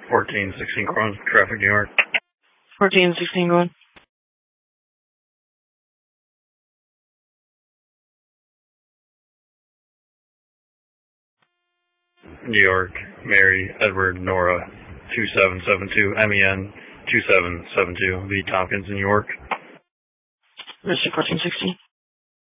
1416 Crown, traffic, New York. 1416 going. New York, Mary, Edward, Nora, 2772, MEN, 2772, V. Tompkins, New York. Mr. 1416.